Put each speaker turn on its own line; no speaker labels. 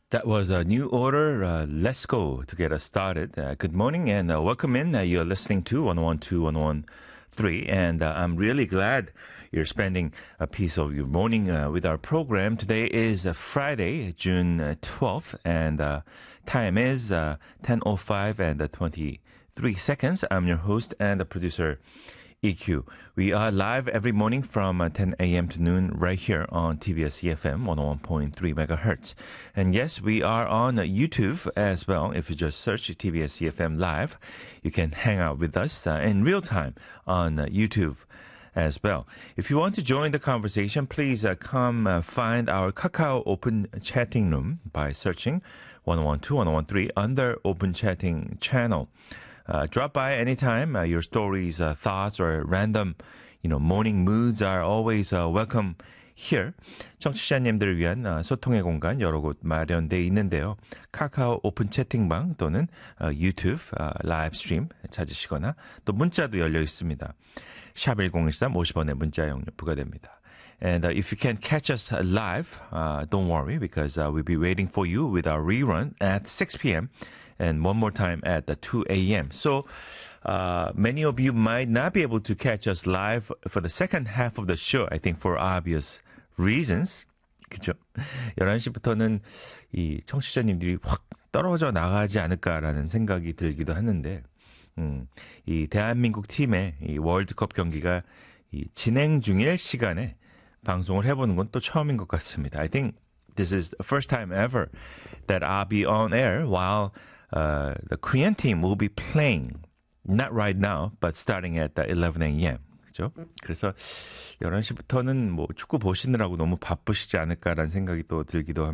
That was a new order. Let's go to get us started. Good morning and welcome in. You're listening to 1012, 1013. And I'm really glad you're spending a piece of your morning with our program. Today is Friday, June 12th, and time is 10:05 and 23 seconds. I'm your host and the producer, EQ. We are live every morning from 10 a.m. to noon right here on TBS EFM 101.3 megahertz. And yes, we are on YouTube as well. If you just search TBS EFM Live, you can hang out with us in real time on YouTube as well. If you want to join the conversation, please come find our Kakao Open Chatting Room by searching 1012, 1013 under Open Chatting channel. Drop by anytime. Your stories, thoughts, or random, morning moods are always welcome here. 청취자님들을 위한 소통의 공간 여러 곳 마련되어 있는데요. 카카오 오픈 채팅방 또는 유튜브 라이브 스트림 찾으시거나 또 문자도 열려 있습니다. 샵 1013 50원의 문자 용료 부과됩니다. And if you can't catch us live, don't worry because we'll be waiting for you with our rerun at 6 p.m. and one more time at 2 a.m. So many of you might not be able to catch us live for the second half of the show, I think for obvious reasons. 그죠? 11시부터는 이 청취자님들이 확 떨어져 나가지 않을까라는 생각이 들기도 하는데, 이 대한민국 팀의 이 월드컵 경기가 이 진행 중일 시간에 방송을 해보는 건 또 처음인 것 같습니다. I think this is the first time ever that I'll be on air while the Korean team will be playing. Not right now, but starting at 11 a.m. 그죠? 그래서 11시부터는 뭐 축구 보시느라고 너무 바쁘시지 않을까라는 생각이 또 들기도 합니다.